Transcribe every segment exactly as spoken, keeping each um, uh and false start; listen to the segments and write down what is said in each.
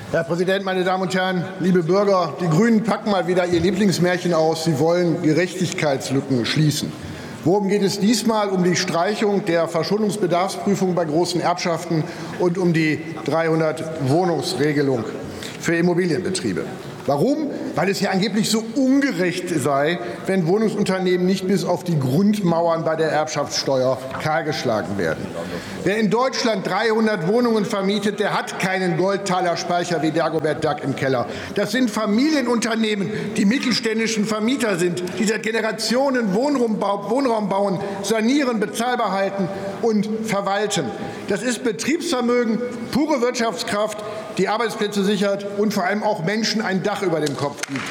Herr Präsident, meine Damen und Herren, liebe Bürger! Die Grünen packen mal wieder ihr Lieblingsmärchen aus. Sie wollen Gerechtigkeitslücken schließen. Worum geht es diesmal? Um die Streichung der Verschuldungsbedarfsprüfung bei großen Erbschaften und um die dreihundert Wohnungsregelung für Immobilienbetriebe. Warum? Weil es ja angeblich so ungerecht sei, wenn Wohnungsunternehmen nicht bis auf die Grundmauern bei der Erbschaftssteuer kahlgeschlagen werden. Wer in Deutschland dreihundert Wohnungen vermietet, der hat keinen Goldtaler-Speicher wie Dagobert Duck im Keller. Das sind Familienunternehmen, die mittelständischen Vermieter sind, die seit Generationen Wohnraum bauen, sanieren, bezahlbar halten und verwalten. Das ist Betriebsvermögen, pure Wirtschaftskraft, die Arbeitsplätze sichert und vor allem auch Menschen ein Dach über dem Kopf gibt.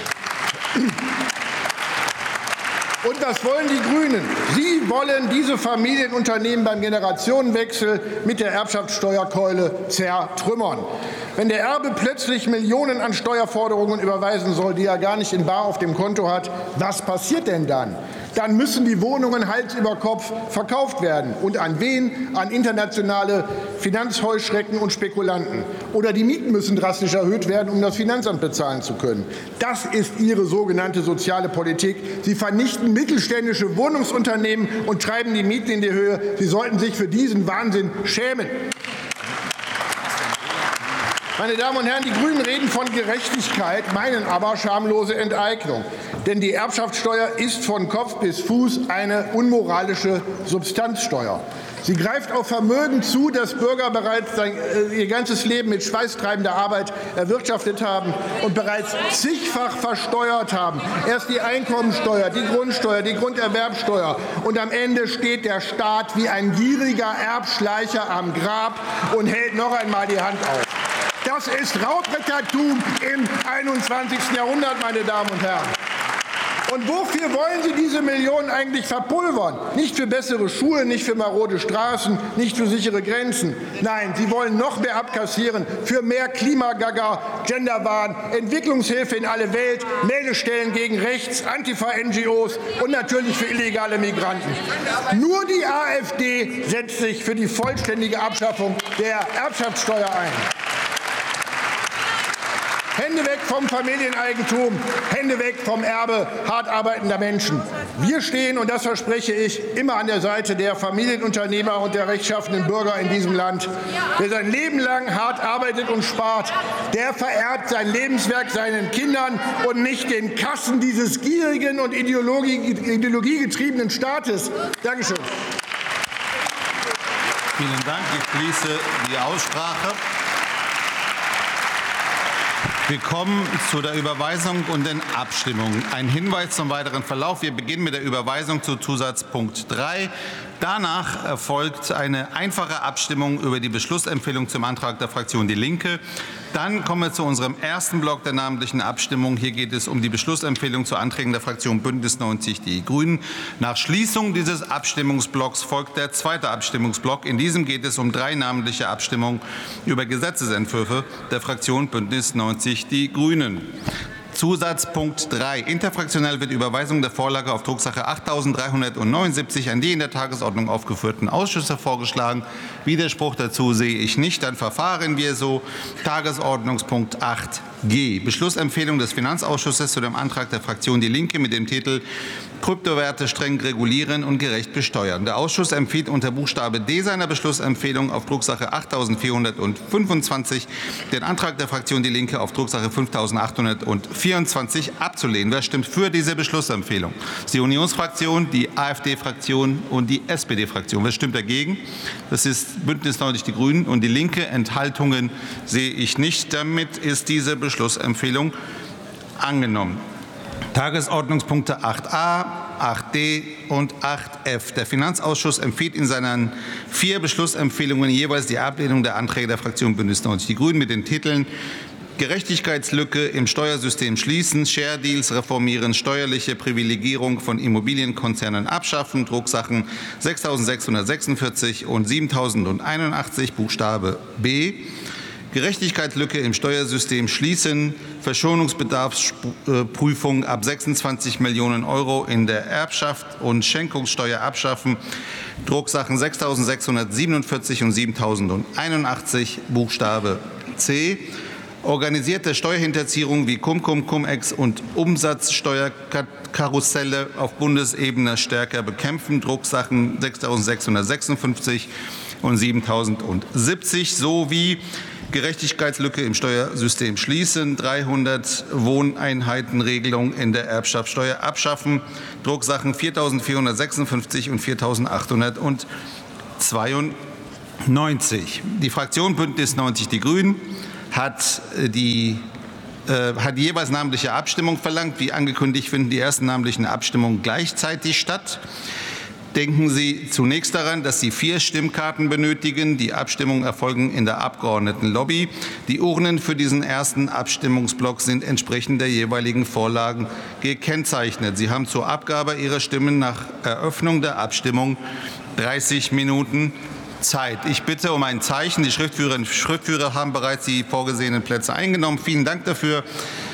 Und was wollen die Grünen? Sie wollen diese Familienunternehmen beim Generationenwechsel mit der Erbschaftssteuerkeule zertrümmern. Wenn der Erbe plötzlich Millionen an Steuerforderungen überweisen soll, die er gar nicht in bar auf dem Konto hat, was passiert denn dann? Dann müssen die Wohnungen Hals über Kopf verkauft werden. Und an wen? An internationale Finanzheuschrecken und Spekulanten. Oder die Mieten müssen drastisch erhöht werden, um das Finanzamt bezahlen zu können. Das ist Ihre sogenannte soziale Politik. Sie vernichten mittelständische Wohnungsunternehmen und treiben die Mieten in die Höhe. Sie sollten sich für diesen Wahnsinn schämen. Meine Damen und Herren, die Grünen reden von Gerechtigkeit, meinen aber schamlose Enteignung. Denn die Erbschaftssteuer ist von Kopf bis Fuß eine unmoralische Substanzsteuer. Sie greift auf Vermögen zu, das Bürger bereits sein, äh, ihr ganzes Leben mit schweißtreibender Arbeit erwirtschaftet haben und bereits zigfach versteuert haben. Erst die Einkommensteuer, die Grundsteuer, die Grunderwerbsteuer. Und am Ende steht der Staat wie ein gieriger Erbschleicher am Grab und hält noch einmal die Hand auf. Das ist Raubrittertum im einundzwanzigsten Jahrhundert, meine Damen und Herren. Und wofür wollen Sie diese Millionen eigentlich verpulvern? Nicht für bessere Schulen, nicht für marode Straßen, nicht für sichere Grenzen. Nein, Sie wollen noch mehr abkassieren für mehr Klimagaga, Genderwahn, Entwicklungshilfe in alle Welt, Meldestellen gegen rechts, Antifa-N G Os und natürlich für illegale Migranten. Nur die AfD setzt sich für die vollständige Abschaffung der Erbschaftssteuer ein. Hände weg vom Familieneigentum, Hände weg vom Erbe hart arbeitender Menschen. Wir stehen, und das verspreche ich, immer an der Seite der Familienunternehmer und der rechtschaffenen Bürger in diesem Land. Wer sein Leben lang hart arbeitet und spart, der vererbt sein Lebenswerk seinen Kindern und nicht den Kassen dieses gierigen und ideologie, ideologiegetriebenen Staates. Dankeschön. Vielen Dank. Ich schließe die Aussprache. Wir kommen zu der Überweisung und den Abstimmungen. Ein Hinweis zum weiteren Verlauf. Wir beginnen mit der Überweisung zu Zusatzpunkt drei. Danach erfolgt eine einfache Abstimmung über die Beschlussempfehlung zum Antrag der Fraktion Die Linke. Dann kommen wir zu unserem ersten Block der namentlichen Abstimmung. Hier geht es um die Beschlussempfehlung zu Anträgen der Fraktion Bündnis neunzig Die Grünen. Nach Schließung dieses Abstimmungsblocks folgt der zweite Abstimmungsblock. In diesem geht es um drei namentliche Abstimmungen über Gesetzesentwürfe der Fraktion Bündnis neunzig Die Grünen. Zusatzpunkt drei. Interfraktionell wird Überweisung der Vorlage auf Drucksache achttausenddreihundertneunundsiebzig an die in der Tagesordnung aufgeführten Ausschüsse vorgeschlagen. Widerspruch dazu sehe ich nicht. Dann verfahren wir so. Tagesordnungspunkt acht G. Beschlussempfehlung des Finanzausschusses zu dem Antrag der Fraktion Die Linke mit dem Titel Kryptowerte streng regulieren und gerecht besteuern. Der Ausschuss empfiehlt unter Buchstabe D seiner Beschlussempfehlung auf Drucksache achttausendvierhundertfünfundzwanzig den Antrag der Fraktion Die Linke auf Drucksache fünftausendachthundertvierundzwanzig abzulehnen. Wer stimmt für diese Beschlussempfehlung? Das ist die Unionsfraktion, die AfD-Fraktion und die S P D-Fraktion. Wer stimmt dagegen? Das ist Bündnis neunzig Die Grünen und die Linke. Enthaltungen sehe ich nicht. Damit ist diese Beschlussempfehlung angenommen. Tagesordnungspunkte acht a, acht d und acht f. Der Finanzausschuss empfiehlt in seinen vier Beschlussempfehlungen jeweils die Ablehnung der Anträge der Fraktion Bündnis neunzig Die Grünen mit den Titeln Gerechtigkeitslücke im Steuersystem schließen, Share Deals reformieren, steuerliche Privilegierung von Immobilienkonzernen abschaffen, Drucksachen sechstausendsechshundertsechsundvierzig und siebentausendeinundachtzig, Buchstabe B. Gerechtigkeitslücke im Steuersystem schließen, Verschonungsbedarfsprüfung ab sechsundzwanzig Millionen Euro in der Erbschaft und Schenkungssteuer abschaffen, Drucksachen sechstausendsechshundertsiebenundvierzig und siebentausendeinundachtzig, Buchstabe C. organisierte Steuerhinterziehung wie Cum-Cum, Cum-Ex und Umsatzsteuerkarusselle auf Bundesebene stärker bekämpfen, Drucksachen sechstausendsechshundertsechsundfünfzig und siebentausendsiebzig, sowie Gerechtigkeitslücke im Steuersystem schließen, dreihundert Wohneinheitenregelung in der Erbschaftssteuer abschaffen, Drucksachen viertausendvierhundertsechsundfünfzig und viertausendachthundertzweiundneunzig. Die Fraktion Bündnis neunzig Die Grünen hat die äh, hat jeweils namentliche Abstimmung verlangt. Wie angekündigt finden die ersten namentlichen Abstimmungen gleichzeitig statt. Denken Sie zunächst daran, dass Sie vier Stimmkarten benötigen. Die Abstimmungen erfolgen in der Abgeordnetenlobby. Die Urnen für diesen ersten Abstimmungsblock sind entsprechend der jeweiligen Vorlagen gekennzeichnet. Sie haben zur Abgabe Ihrer Stimmen nach Eröffnung der Abstimmung dreißig Minuten Zeit. Ich bitte um ein Zeichen. Die Schriftführerinnen und Schriftführer haben bereits die vorgesehenen Plätze eingenommen. Vielen Dank dafür.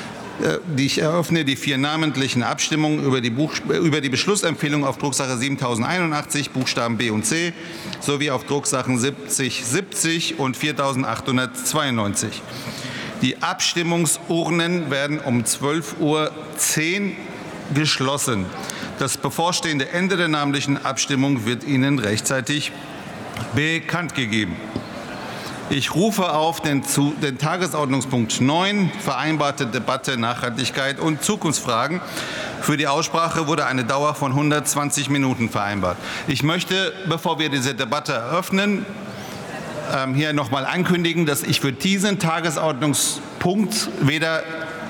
Ich eröffne die vier namentlichen Abstimmungen über die, Buch, über die Beschlussempfehlung auf Drucksache siebentausendeinundachtzig, Buchstaben B und C, sowie auf Drucksachen siebzig siebzig und viertausendachthundertzweiundneunzig. Die Abstimmungsurnen werden um zwölf Uhr zehn geschlossen. Das bevorstehende Ende der namentlichen Abstimmung wird Ihnen rechtzeitig bekannt gegeben. Ich rufe auf den, zu, den Tagesordnungspunkt neun, vereinbarte Debatte, Nachhaltigkeit und Zukunftsfragen. Für die Aussprache wurde eine Dauer von hundertzwanzig Minuten vereinbart. Ich möchte, bevor wir diese Debatte eröffnen, ähm, hier noch mal ankündigen, dass ich für diesen Tagesordnungspunkt weder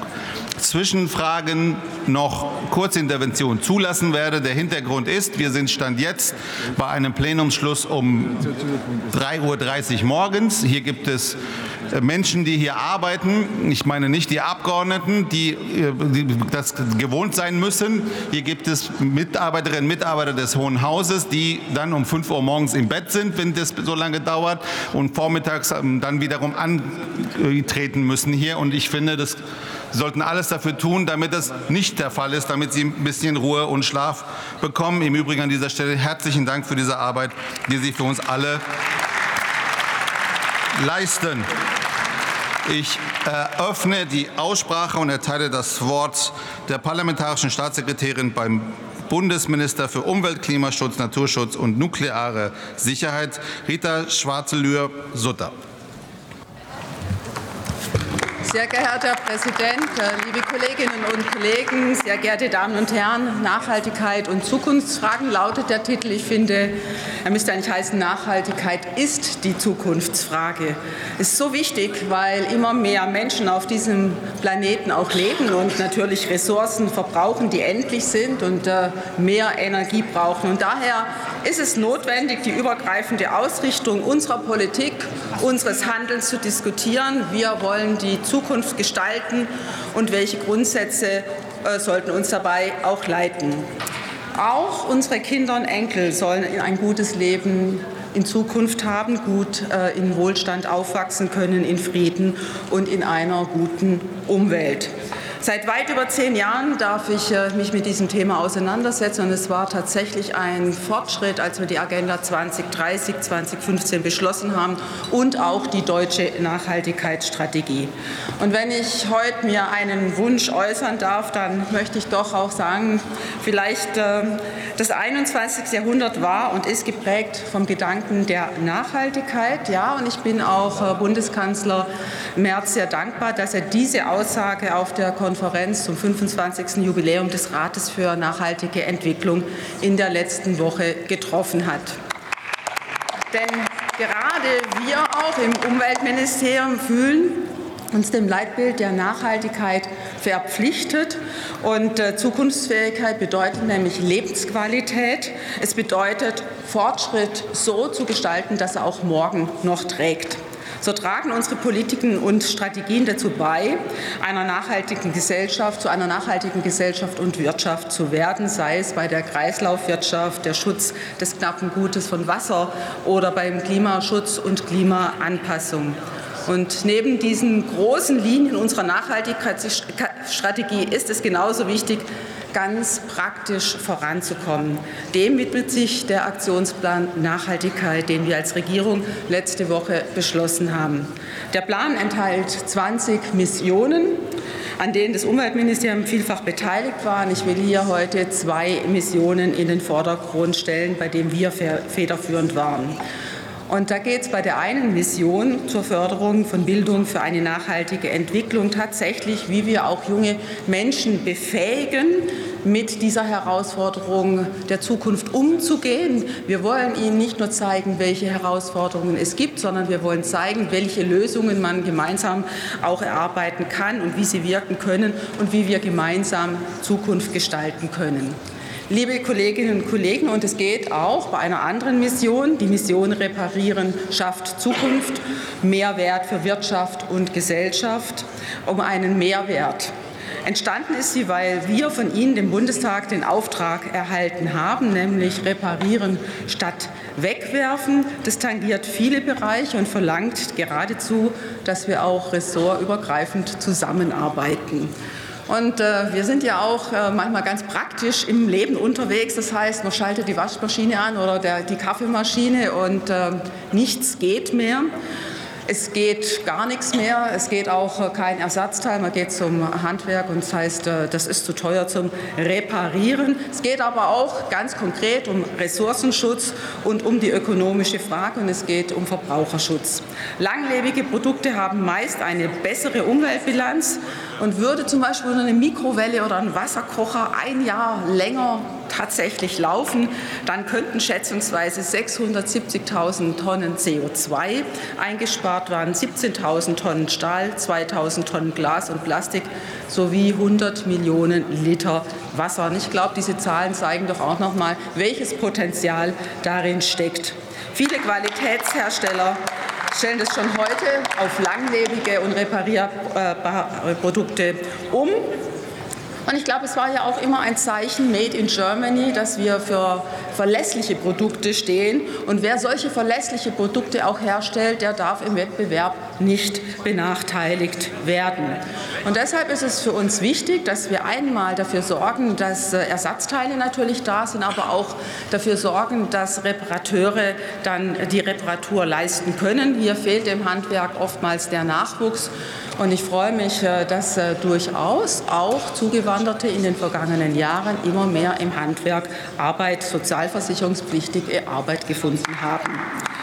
Zwischenfragen noch Kurzinterventionen zulassen werde. Der Hintergrund ist, wir sind Stand jetzt bei einem Plenumsschluss um drei Uhr dreißig morgens. Hier gibt es Menschen, die hier arbeiten. Ich meine nicht die Abgeordneten, die, die das gewohnt sein müssen. Hier gibt es Mitarbeiterinnen und Mitarbeiter des Hohen Hauses, die dann um fünf Uhr morgens im Bett sind, wenn das so lange dauert, und vormittags dann wiederum antreten müssen hier. Und ich finde, das sollten alles dafür tun, damit das nicht der Fall ist, damit Sie ein bisschen Ruhe und Schlaf bekommen. Im Übrigen an dieser Stelle herzlichen Dank für diese Arbeit, die Sie für uns alle leisten. Ich eröffne die Aussprache und erteile das Wort der parlamentarischen Staatssekretärin beim Bundesminister für Umwelt, Klimaschutz, Naturschutz und nukleare Sicherheit, Rita Schwarzelühr-Sutter. Sehr geehrter Herr Präsident, liebe Kolleginnen und Kollegen, sehr geehrte Damen und Herren! Nachhaltigkeit und Zukunftsfragen lautet der Titel. Ich finde, er müsste eigentlich heißen, Nachhaltigkeit ist die Zukunftsfrage. Es ist so wichtig, weil immer mehr Menschen auf diesem Planeten auch leben und natürlich Ressourcen verbrauchen, die endlich sind und mehr Energie brauchen. Und daher ist es notwendig, die übergreifende Ausrichtung unserer Politik, unseres Handelns zu diskutieren. Wir wollen die Zukunft gestalten, und welche Grundsätze äh, sollten uns dabei auch leiten. Auch unsere Kinder und Enkel sollen ein gutes Leben in Zukunft haben, gut äh, in Wohlstand aufwachsen können, in Frieden und in einer guten Umwelt. Seit weit über zehn Jahren darf ich äh, mich mit diesem Thema auseinandersetzen, und es war tatsächlich ein Fortschritt, als wir die Agenda zwanzig dreißig zwanzig fünfzehn beschlossen haben und auch die deutsche Nachhaltigkeitsstrategie. Und wenn ich heute mir einen Wunsch äußern darf, dann möchte ich doch auch sagen, vielleicht äh, das einundzwanzigste Jahrhundert war und ist geprägt vom Gedanken der Nachhaltigkeit. Ja, und ich bin auch äh, Bundeskanzler Merz sehr dankbar, dass er diese Aussage auf der Konferenz zum fünfundzwanzigsten Jubiläum des Rates für nachhaltige Entwicklung in der letzten Woche getroffen hat. Denn gerade wir auch im Umweltministerium fühlen uns dem Leitbild der Nachhaltigkeit verpflichtet. Und äh, Zukunftsfähigkeit bedeutet nämlich Lebensqualität. Es bedeutet, Fortschritt so zu gestalten, dass er auch morgen noch trägt. So tragen unsere Politiken und Strategien dazu bei, einer nachhaltigen Gesellschaft, zu einer nachhaltigen Gesellschaft und Wirtschaft zu werden, sei es bei der Kreislaufwirtschaft, der Schutz des knappen Gutes von Wasser oder beim Klimaschutz und Klimaanpassung. Und neben diesen großen Linien unserer Nachhaltigkeitsstrategie ist es genauso wichtig, ganz praktisch voranzukommen. Dem widmet sich der Aktionsplan Nachhaltigkeit, den wir als Regierung letzte Woche beschlossen haben. Der Plan enthält zwanzig Missionen, an denen das Umweltministerium vielfach beteiligt war. Ich will hier heute zwei Missionen in den Vordergrund stellen, bei denen wir federführend waren. Und da geht es bei der einen Mission zur Förderung von Bildung für eine nachhaltige Entwicklung tatsächlich, wie wir auch junge Menschen befähigen, mit dieser Herausforderung der Zukunft umzugehen. Wir wollen ihnen nicht nur zeigen, welche Herausforderungen es gibt, sondern wir wollen zeigen, welche Lösungen man gemeinsam auch erarbeiten kann und wie sie wirken können und wie wir gemeinsam Zukunft gestalten können. Liebe Kolleginnen und Kollegen, und es geht auch bei einer anderen Mission, die Mission Reparieren schafft Zukunft, Mehrwert für Wirtschaft und Gesellschaft, um einen Mehrwert. Entstanden ist sie, weil wir von Ihnen, dem Bundestag, den Auftrag erhalten haben, nämlich reparieren statt wegwerfen. Das tangiert viele Bereiche und verlangt geradezu, dass wir auch ressortübergreifend zusammenarbeiten. Und äh, wir sind ja auch äh, manchmal ganz praktisch im Leben unterwegs. Das heißt, man schaltet die Waschmaschine an oder der, die Kaffeemaschine und äh, nichts geht mehr. Es geht gar nichts mehr, es geht auch kein Ersatzteil, man geht zum Handwerk und das heißt, das ist zu teuer zum Reparieren. Es geht aber auch ganz konkret um Ressourcenschutz und um die ökonomische Frage und es geht um Verbraucherschutz. Langlebige Produkte haben meist eine bessere Umweltbilanz und würde zum Beispiel eine Mikrowelle oder ein Wasserkocher ein Jahr länger tatsächlich laufen, dann könnten schätzungsweise sechshundertsiebzigtausend Tonnen C O zwei eingespart werden, siebzehntausend Tonnen Stahl, zweitausend Tonnen Glas und Plastik sowie hundert Millionen Liter Wasser. Und ich glaube, diese Zahlen zeigen doch auch noch mal, welches Potenzial darin steckt. Viele Qualitätshersteller stellen das schon heute auf langlebige und reparierbare Produkte um. Und ich glaube, es war ja auch immer ein Zeichen Made in Germany, dass wir für verlässliche Produkte stehen. Und wer solche verlässliche Produkte auch herstellt, der darf im Wettbewerb nicht benachteiligt werden. Und deshalb ist es für uns wichtig, dass wir einmal dafür sorgen, dass Ersatzteile natürlich da sind, aber auch dafür sorgen, dass Reparateure dann die Reparatur leisten können. Hier fehlt im Handwerk oftmals der Nachwuchs. Und ich freue mich, dass durchaus auch Zugewanderte in den vergangenen Jahren immer mehr im Handwerk Arbeit, sozialversicherungspflichtige Arbeit gefunden haben.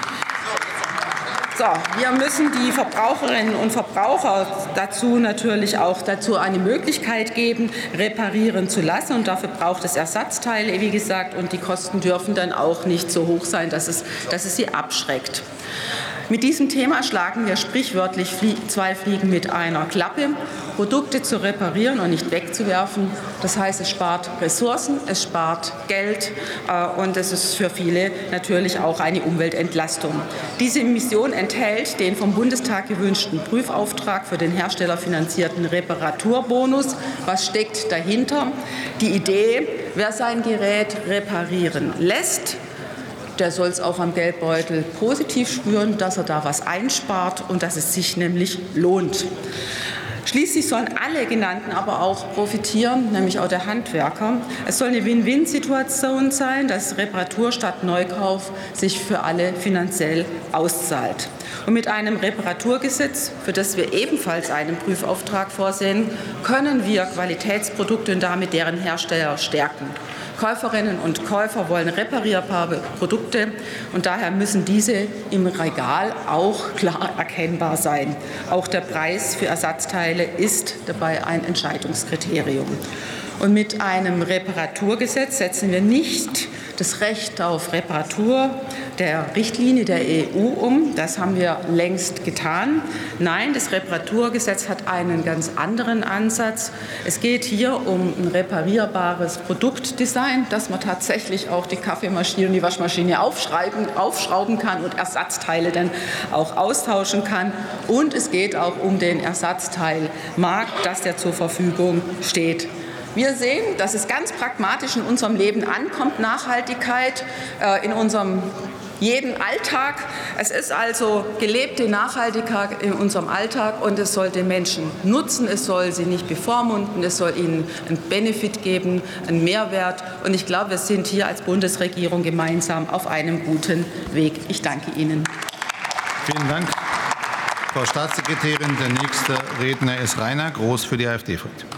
So, wir müssen die Verbraucherinnen und Verbraucher dazu natürlich auch dazu eine Möglichkeit geben, reparieren zu lassen. Und dafür braucht es Ersatzteile, wie gesagt, und die Kosten dürfen dann auch nicht so hoch sein, dass es, dass es sie abschreckt. Mit diesem Thema schlagen wir sprichwörtlich zwei Fliegen mit einer Klappe. Produkte zu reparieren und nicht wegzuwerfen. Das heißt, es spart Ressourcen, es spart Geld äh, und es ist für viele natürlich auch eine Umweltentlastung. Diese Mission enthält den vom Bundestag gewünschten Prüfauftrag für den herstellerfinanzierten Reparaturbonus. Was steckt dahinter? Die Idee, wer sein Gerät reparieren lässt, der soll es auch am Geldbeutel positiv spüren, dass er da was einspart und dass es sich nämlich lohnt. Schließlich sollen alle Genannten aber auch profitieren, nämlich auch der Handwerker. Es soll eine Win-Win-Situation sein, dass Reparatur statt Neukauf sich für alle finanziell auszahlt. Und mit einem Reparaturgesetz, für das wir ebenfalls einen Prüfauftrag vorsehen, können wir Qualitätsprodukte und damit deren Hersteller stärken. Käuferinnen und Käufer wollen reparierbare Produkte und daher müssen diese im Regal auch klar erkennbar sein. Auch der Preis für Ersatzteile ist dabei ein Entscheidungskriterium. Und mit einem Reparaturgesetz setzen wir nicht das Recht auf Reparatur der Richtlinie der E U um. Das haben wir längst getan. Nein, das Reparaturgesetz hat einen ganz anderen Ansatz. Es geht hier um ein reparierbares Produktdesign, dass man tatsächlich auch die Kaffeemaschine und die Waschmaschine aufschreiben, aufschrauben kann und Ersatzteile dann auch austauschen kann. Und es geht auch um den Ersatzteilmarkt, dass der zur Verfügung steht. Wir sehen, dass es ganz pragmatisch in unserem Leben ankommt, Nachhaltigkeit äh, in unserem jeden Alltag. Es ist also gelebte Nachhaltigkeit in unserem Alltag und es soll den Menschen nutzen, es soll sie nicht bevormunden, es soll ihnen einen Benefit geben, einen Mehrwert. Und ich glaube, wir sind hier als Bundesregierung gemeinsam auf einem guten Weg. Ich danke Ihnen. Vielen Dank, Frau Staatssekretärin. Der nächste Redner ist Rainer Groß für die AfD-Fraktion.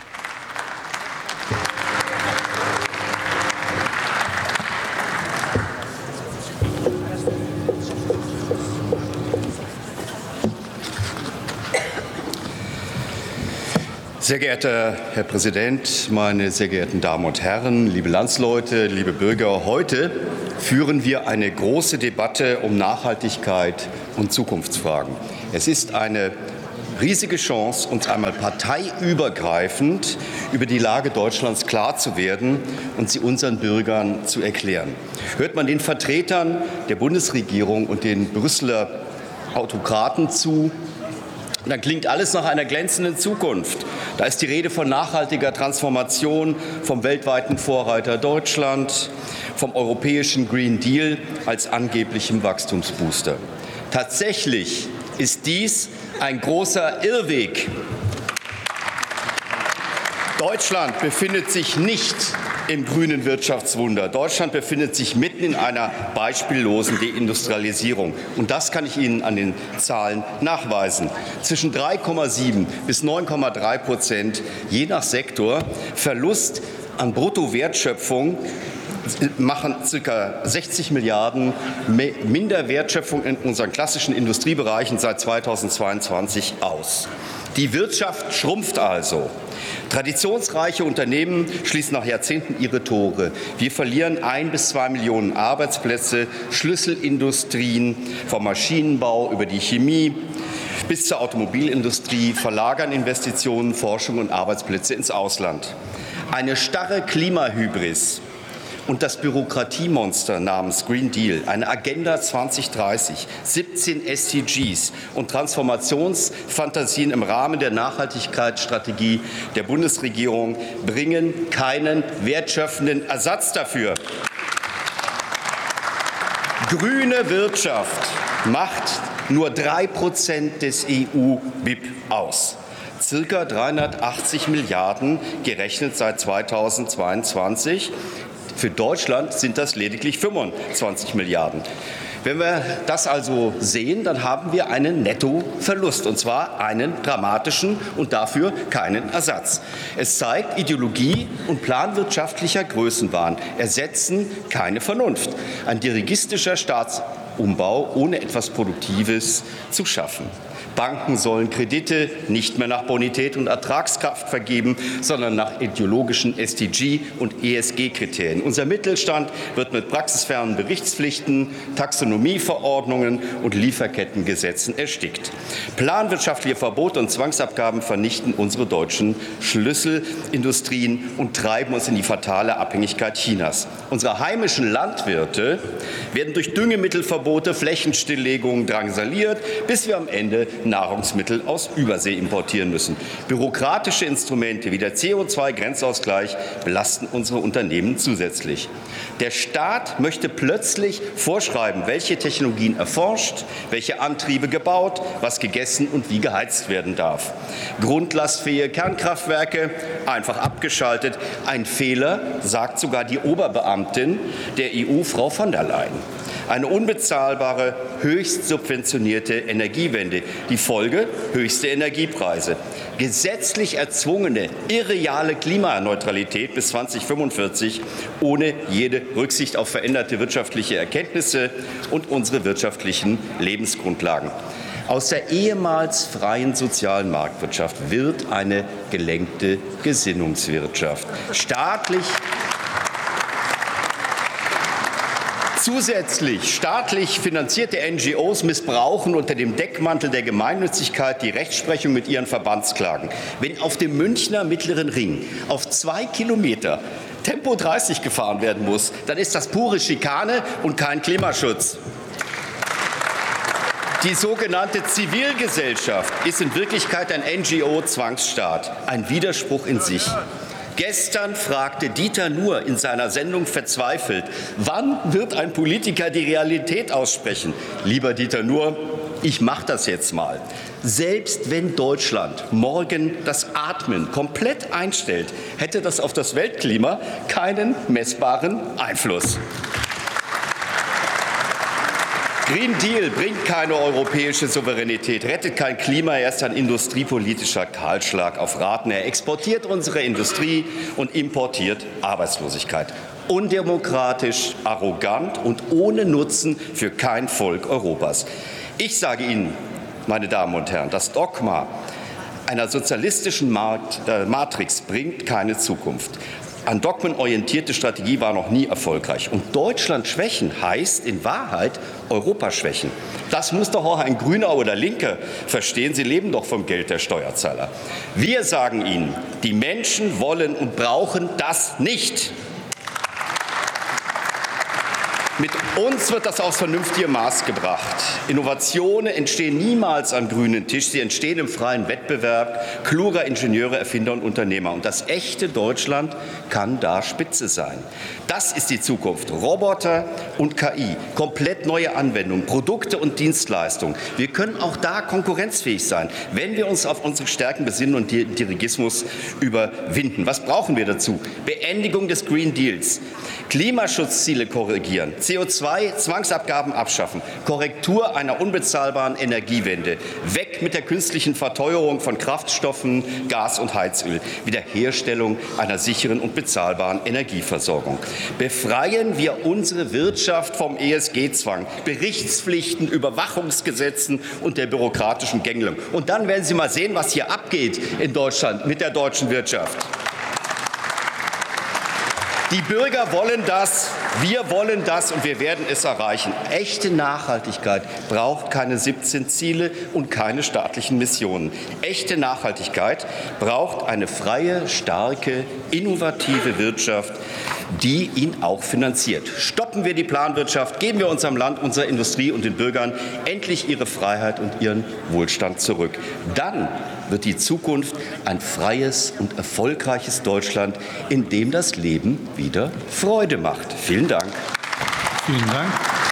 Sehr geehrter Herr Präsident, meine sehr geehrten Damen und Herren, liebe Landsleute, liebe Bürger! Heute führen wir eine große Debatte um Nachhaltigkeit und Zukunftsfragen. Es ist eine riesige Chance, uns einmal parteiübergreifend über die Lage Deutschlands klar zu werden und sie unseren Bürgern zu erklären. Hört man den Vertretern der Bundesregierung und den Brüsseler Autokraten zu, dann klingt alles nach einer glänzenden Zukunft. Da ist die Rede von nachhaltiger Transformation, vom weltweiten Vorreiter Deutschland, vom europäischen Green Deal als angeblichem Wachstumsbooster. Tatsächlich ist dies ein großer Irrweg. Deutschland befindet sich nicht im grünen Wirtschaftswunder. Deutschland befindet sich mitten in einer beispiellosen Deindustrialisierung. Und das kann ich Ihnen an den Zahlen nachweisen. Zwischen drei Komma sieben bis neun Komma drei Prozent, je nach Sektor, Verlust an Bruttowertschöpfung machen ca. sechzig Milliarden minder Wertschöpfung in unseren klassischen Industriebereichen seit zweitausendzweiundzwanzig aus. Die Wirtschaft schrumpft also. Traditionsreiche Unternehmen schließen nach Jahrzehnten ihre Tore. Wir verlieren ein bis zwei Millionen Arbeitsplätze, Schlüsselindustrien vom Maschinenbau über die Chemie bis zur Automobilindustrie verlagern Investitionen, Forschung und Arbeitsplätze ins Ausland. Eine starre Klimahybris und das Bürokratiemonster namens Green Deal, eine Agenda zwanzig dreißig, siebzehn S D Gs und Transformationsfantasien im Rahmen der Nachhaltigkeitsstrategie der Bundesregierung bringen keinen wertschöpfenden Ersatz dafür. Grüne Wirtschaft macht nur drei Prozent des E U-B I P aus. Circa dreihundertachtzig Milliarden gerechnet seit zweitausendzweiundzwanzig. Für Deutschland sind das lediglich fünfundzwanzig Milliarden. Wenn wir das also sehen, dann haben wir einen Nettoverlust, und zwar einen dramatischen und dafür keinen Ersatz. Es zeigt, Ideologie und planwirtschaftlicher Größenwahn ersetzen keine Vernunft. Ein dirigistischer Staatsumbau ohne etwas Produktives zu schaffen. Banken sollen Kredite nicht mehr nach Bonität und Ertragskraft vergeben, sondern nach ideologischen S D G- und E S G-Kriterien. Unser Mittelstand wird mit praxisfernen Berichtspflichten, Taxonomieverordnungen und Lieferkettengesetzen erstickt. Planwirtschaftliche Verbote und Zwangsabgaben vernichten unsere deutschen Schlüsselindustrien und treiben uns in die fatale Abhängigkeit Chinas. Unsere heimischen Landwirte werden durch Düngemittelverbote, Flächenstilllegungen drangsaliert, bis wir am Ende Nahrungsmittel aus Übersee importieren müssen. Bürokratische Instrumente wie der C O zwei Grenzausgleich belasten unsere Unternehmen zusätzlich. Der Staat möchte plötzlich vorschreiben, welche Technologien erforscht, welche Antriebe gebaut, was gegessen und wie geheizt werden darf. Grundlastfähige Kernkraftwerke einfach abgeschaltet. Ein Fehler, sagt sogar die Oberbeamtin der E U, Frau von der Leyen. Eine unbezahlbare, höchst subventionierte Energiewende. Die Folge? Höchste Energiepreise. Gesetzlich erzwungene, irreale Klimaneutralität bis zweitausendfünfundvierzig ohne jede Rücksicht auf veränderte wirtschaftliche Erkenntnisse und unsere wirtschaftlichen Lebensgrundlagen. Aus der ehemals freien sozialen Marktwirtschaft wird eine gelenkte Gesinnungswirtschaft. Staatlich Zusätzlich staatlich finanzierte N G Os missbrauchen unter dem Deckmantel der Gemeinnützigkeit die Rechtsprechung mit ihren Verbandsklagen. Wenn auf dem Münchner Mittleren Ring auf zwei Kilometer Tempo dreißig gefahren werden muss, dann ist das pure Schikane und kein Klimaschutz. Die sogenannte Zivilgesellschaft ist in Wirklichkeit ein N G O-Zwangsstaat, ein Widerspruch in sich. Gestern fragte Dieter Nuhr in seiner Sendung verzweifelt, wann wird ein Politiker die Realität aussprechen? Lieber Dieter Nuhr, ich mache das jetzt mal. Selbst wenn Deutschland morgen das Atmen komplett einstellt, hätte das auf das Weltklima keinen messbaren Einfluss. Green Deal bringt keine europäische Souveränität, rettet kein Klima, er ist ein industriepolitischer Kahlschlag auf Raten. Er exportiert unsere Industrie und importiert Arbeitslosigkeit. Undemokratisch, arrogant und ohne Nutzen für kein Volk Europas. Ich sage Ihnen, meine Damen und Herren, das Dogma einer sozialistischen Markt, äh, Matrix bringt keine Zukunft. An Dogmen orientierte Strategie war noch nie erfolgreich. Und Deutschland schwächen heißt in Wahrheit Europa schwächen. Das muss doch auch ein Grüner oder Linker verstehen. Sie leben doch vom Geld der Steuerzahler. Wir sagen Ihnen, die Menschen wollen und brauchen das nicht. Mit uns wird das aufs vernünftige Maß gebracht. Innovationen entstehen niemals am grünen Tisch. Sie entstehen im freien Wettbewerb kluger Ingenieure, Erfinder und Unternehmer. Und das echte Deutschland kann da Spitze sein. Das ist die Zukunft. Roboter und K I, komplett neue Anwendungen, Produkte und Dienstleistungen. Wir können auch da konkurrenzfähig sein, wenn wir uns auf unsere Stärken besinnen und den Dirigismus überwinden. Was brauchen wir dazu? Beendigung des Green Deals, Klimaschutzziele korrigieren, C O zwei Zwangsabgaben abschaffen, Korrektur einer unbezahlbaren Energiewende, weg mit der künstlichen Verteuerung von Kraftstoffen, Gas und Heizöl, Wiederherstellung einer sicheren und bezahlbaren Energieversorgung. Befreien wir unsere Wirtschaft vom E S G-Zwang, Berichtspflichten, Überwachungsgesetzen und der bürokratischen Gängelung. Und dann werden Sie mal sehen, was hier abgeht in Deutschland mit der deutschen Wirtschaft. Die Bürger wollen das, wir wollen das und wir werden es erreichen. Echte Nachhaltigkeit braucht keine siebzehn Ziele und keine staatlichen Missionen. Echte Nachhaltigkeit braucht eine freie, starke, innovative Wirtschaft, die ihn auch finanziert. Stoppen wir die Planwirtschaft, geben wir unserem Land, unserer Industrie und den Bürgern endlich ihre Freiheit und ihren Wohlstand zurück. Dann wird die Zukunft ein freies und erfolgreiches Deutschland, in dem das Leben wieder Freude macht. Vielen Dank. Vielen Dank.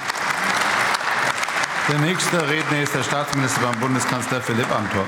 Der nächste Redner ist der Staatsminister beim Bundeskanzler Philipp Amthor.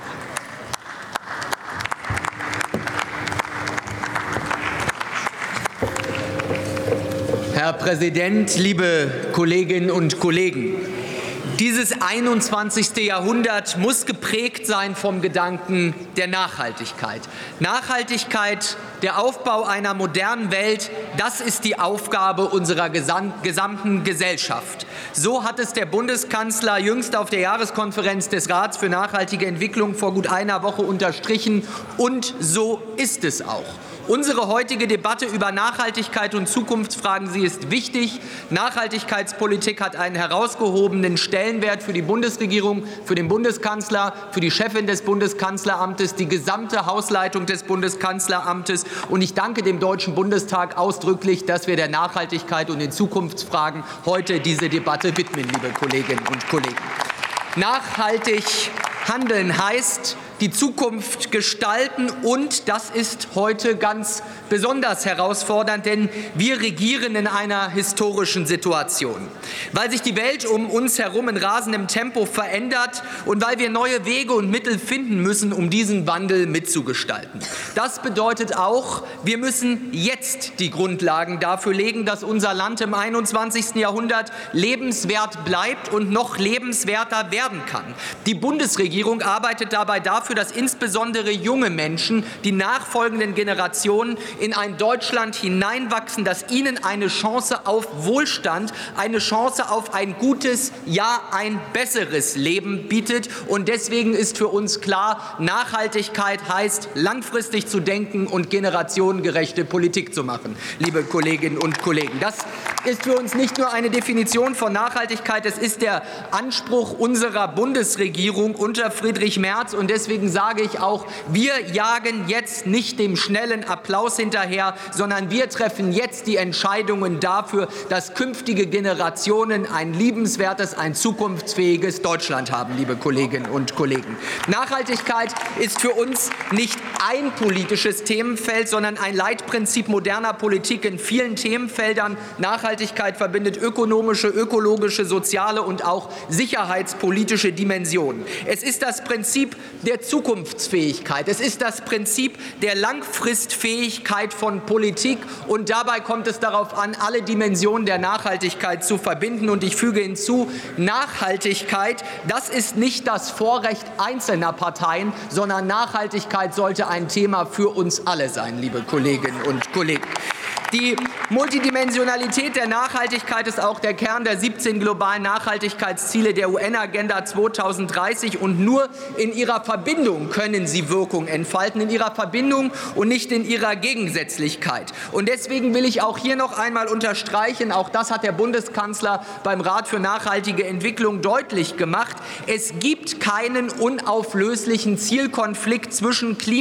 Herr Präsident, liebe Kolleginnen und Kollegen! Dieses einundzwanzigste Jahrhundert muss geprägt sein vom Gedanken der Nachhaltigkeit. Nachhaltigkeit, der Aufbau einer modernen Welt, das ist die Aufgabe unserer gesamten Gesellschaft. So hat es der Bundeskanzler jüngst auf der Jahreskonferenz des Rats für nachhaltige Entwicklung vor gut einer Woche unterstrichen. Und so ist es auch. Unsere heutige Debatte über Nachhaltigkeit und Zukunftsfragen, sie ist wichtig. Nachhaltigkeitspolitik hat einen herausgehobenen Stellenwert für die Bundesregierung, für den Bundeskanzler, für die Chefin des Bundeskanzleramtes, die gesamte Hausleitung des Bundeskanzleramtes. Und ich danke dem Deutschen Bundestag ausdrücklich, dass wir der Nachhaltigkeit und den Zukunftsfragen heute diese Debatte widmen, liebe Kolleginnen und Kollegen. Nachhaltig handeln heißt, die Zukunft gestalten, und das ist heute ganz besonders herausfordernd, denn wir regieren in einer historischen Situation. Weil sich die Welt um uns herum in rasendem Tempo verändert und weil wir neue Wege und Mittel finden müssen, um diesen Wandel mitzugestalten. Das bedeutet auch, wir müssen jetzt die Grundlagen dafür legen, dass unser Land im einundzwanzigsten Jahrhundert lebenswert bleibt und noch lebenswerter werden kann. Die Bundesregierung arbeitet dabei dafür, dass insbesondere junge Menschen, die nachfolgenden Generationen, in ein Deutschland hineinwachsen, das ihnen eine Chance auf Wohlstand, eine Chance auf ein gutes, ja ein besseres Leben bietet. Und deswegen ist für uns klar, Nachhaltigkeit heißt, langfristig zu denken und generationengerechte Politik zu machen, liebe Kolleginnen und Kollegen. Das ist für uns nicht nur eine Definition von Nachhaltigkeit, es ist der Anspruch unserer Bundesregierung unter Friedrich Merz. Und deswegen sage ich auch, wir jagen jetzt nicht dem schnellen Applaus hinterher, sondern wir treffen jetzt die Entscheidungen dafür, dass künftige Generationen ein liebenswertes, ein zukunftsfähiges Deutschland haben, liebe Kolleginnen und Kollegen. Nachhaltigkeit ist für uns nicht ein politisches Themenfeld, sondern ein Leitprinzip moderner Politik in vielen Themenfeldern. Nachhaltigkeit verbindet ökonomische, ökologische, soziale und auch sicherheitspolitische Dimensionen. Es ist das Prinzip der Zukunftsfähigkeit. Es ist das Prinzip der Langfristfähigkeit von Politik. Und dabei kommt es darauf an, alle Dimensionen der Nachhaltigkeit zu verbinden. Und ich füge hinzu, Nachhaltigkeit, das ist nicht das Vorrecht einzelner Parteien, sondern Nachhaltigkeit sollte ein Thema für uns alle sein, liebe Kolleginnen und Kollegen. Die Multidimensionalität der Nachhaltigkeit ist auch der Kern der siebzehn globalen Nachhaltigkeitsziele der U N-Agenda zweitausenddreißig. Und nur in ihrer Verbindung können sie Wirkung entfalten, in ihrer Verbindung und nicht in ihrer Gegensätzlichkeit. Und deswegen will ich auch hier noch einmal unterstreichen, auch das hat der Bundeskanzler beim Rat für nachhaltige Entwicklung deutlich gemacht, es gibt keinen unauflöslichen Zielkonflikt zwischen Klima